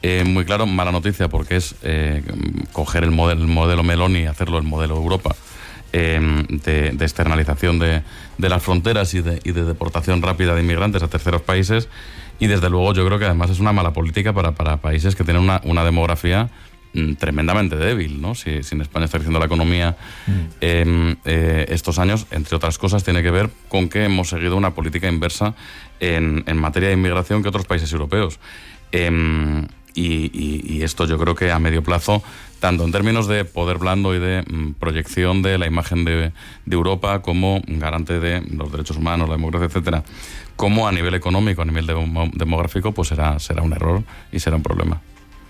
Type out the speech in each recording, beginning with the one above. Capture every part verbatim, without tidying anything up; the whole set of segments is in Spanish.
eh, muy claro. Mala noticia porque es eh, coger el modelo, el modelo Meloni y hacerlo el modelo Europa, eh, de, de externalización de, de las fronteras y de, y de deportación rápida de inmigrantes a terceros países. Y desde luego yo creo que además es una mala política para, para países que tienen una, una demografía tremendamente débil, ¿no? Si, si en España está creciendo la economía mm. eh, eh, estos años, entre otras cosas, tiene que ver con que hemos seguido una política inversa en, en materia de inmigración que otros países europeos. Eh, y, y, y esto yo creo que a medio plazo, tanto en términos de poder blando y de mm, proyección de la imagen de, de Europa como garante de los derechos humanos, la democracia, etcétera, como a nivel económico, a nivel de, demográfico, pues será, será un error y será un problema.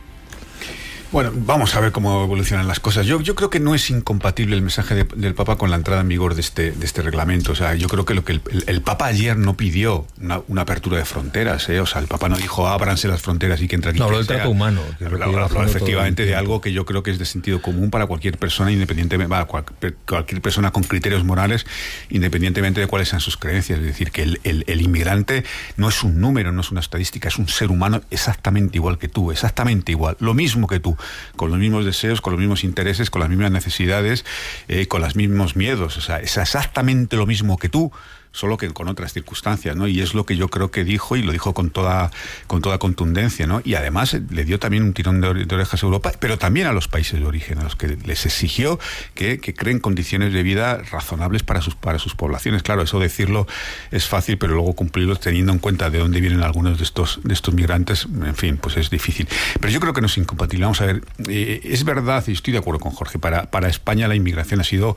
Bueno, vamos a ver cómo evolucionan las cosas. Yo, yo creo que no es incompatible el mensaje de, del Papa con la entrada en vigor de este, de este reglamento. O sea, yo creo que lo que el, el, el Papa ayer no pidió una, una apertura de fronteras, ¿eh? O sea, el Papa no dijo ábranse las fronteras y que entre aquí. No, habló del trato humano. Que habló, habló efectivamente de algo que yo creo que es de sentido común para cualquier persona, independientemente, va, cual, cualquier persona con criterios morales, independientemente de cuáles sean sus creencias. Es decir, que el, el, el inmigrante no es un número, no es una estadística, es un ser humano exactamente igual que tú, exactamente igual, lo mismo que tú, con los mismos deseos, con los mismos intereses, con las mismas necesidades, eh, con los mismos miedos. O sea, es exactamente lo mismo que tú, solo que con otras circunstancias, ¿no? Y es lo que yo creo que dijo, y lo dijo con toda con toda contundencia, ¿no? Y además le dio también un tirón de, de orejas a Europa, pero también a los países de origen, a los que les exigió que, que creen condiciones de vida razonables para sus para sus poblaciones. Claro, eso decirlo es fácil, pero luego cumplirlo teniendo en cuenta de dónde vienen algunos de estos de estos migrantes, en fin, pues es difícil. Pero yo creo que no es incompatible. Vamos a ver, eh, es verdad, y estoy de acuerdo con Jorge, para, para España la inmigración ha sido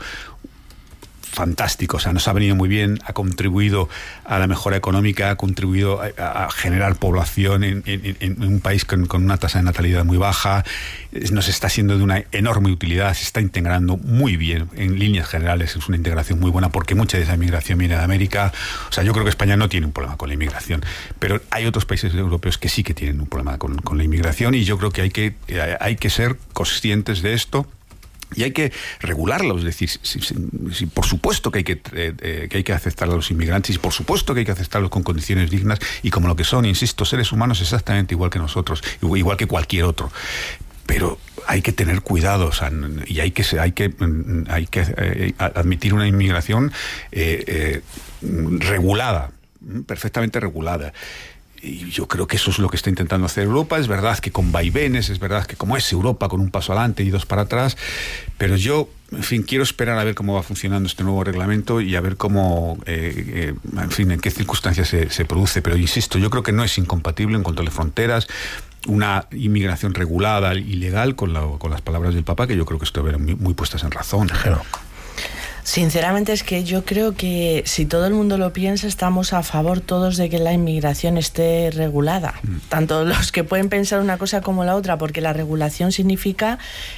fantástico, o sea, nos ha venido muy bien, ha contribuido a la mejora económica, ha contribuido a, a generar población en, en, en un país con, con una tasa de natalidad muy baja, nos está siendo de una enorme utilidad, se está integrando muy bien, en líneas generales es una integración muy buena porque mucha de esa inmigración viene de América. O sea, yo creo que España no tiene un problema con la inmigración, pero hay otros países europeos que sí que tienen un problema con, con la inmigración, y yo creo que hay que, hay que ser conscientes de esto. Y hay que regularlos, es decir, si, si, si, por supuesto que hay que, eh, que hay que aceptar a los inmigrantes, y por supuesto que hay que aceptarlos con condiciones dignas y como lo que son, insisto, seres humanos exactamente igual que nosotros, igual que cualquier otro. Pero hay que tener cuidado, o sea, y hay que hay que hay que eh, admitir una inmigración eh, eh, regulada, perfectamente regulada. Y yo creo que eso es lo que está intentando hacer Europa. Es verdad que con vaivenes, es verdad que como es Europa, con un paso adelante y dos para atrás, pero yo, en fin, quiero esperar a ver cómo va funcionando este nuevo reglamento y a ver cómo, eh, eh, en fin, en qué circunstancias se, se produce. Pero insisto, yo creo que no es incompatible en control de fronteras, una inmigración regulada y legal, con, la, con las palabras del Papa, que yo creo que estuvieron muy, muy puestas en razón. Claro. Sinceramente es que yo creo que si todo el mundo lo piensa, estamos a favor todos de que la inmigración esté regulada, mm. tanto los que pueden pensar una cosa como la otra, porque la regulación significa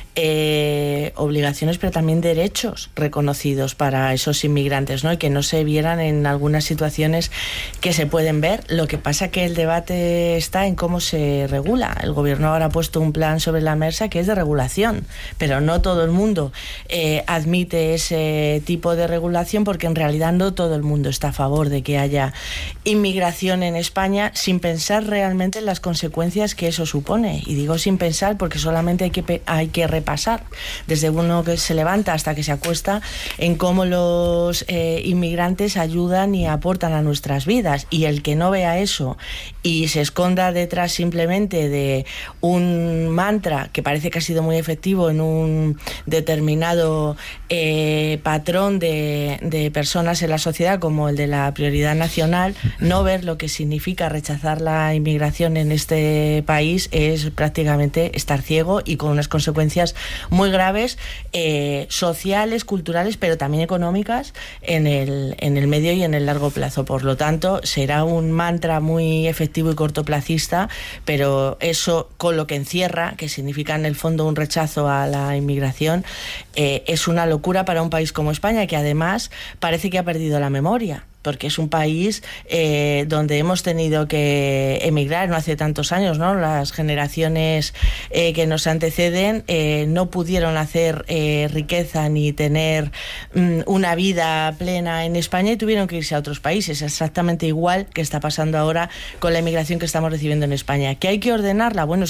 eh, obligaciones pero también derechos reconocidos para esos inmigrantes, ¿no? Y que no se vieran en algunas situaciones que se pueden ver. Lo que pasa que el debate está en cómo se regula. El gobierno ahora ha puesto un plan sobre la mesa que es de regulación, pero no todo el mundo eh, admite ese tipo de regulación, porque en realidad no todo el mundo está a favor de que haya inmigración en España, sin pensar realmente en las consecuencias que eso supone. Y digo sin pensar porque solamente hay que, hay que repasar desde uno que se levanta hasta que se acuesta en cómo los eh, inmigrantes ayudan y aportan a nuestras vidas, y el que no vea eso y se esconda detrás simplemente de un mantra que parece que ha sido muy efectivo en un determinado eh, patrón de, de personas en la sociedad, como el de la prioridad nacional, no ver lo que significa rechazar la inmigración en este país es prácticamente estar ciego, y con unas consecuencias muy graves, eh, sociales, culturales, pero también económicas en el, en el medio y en el largo plazo. Por lo tanto, será un mantra muy efectivo y cortoplacista, pero eso, con lo que encierra, que significa en el fondo un rechazo a la inmigración, eh, es una locura para un país como España, que además parece que ha perdido la memoria, porque es un país eh, donde hemos tenido que emigrar no hace tantos años, ¿no? Las generaciones eh, que nos anteceden eh, no pudieron hacer eh, riqueza ni tener mm, una vida plena en España y tuvieron que irse a otros países, exactamente igual que está pasando ahora con la inmigración que estamos recibiendo en España. ¿Que hay que ordenarla? Bueno, es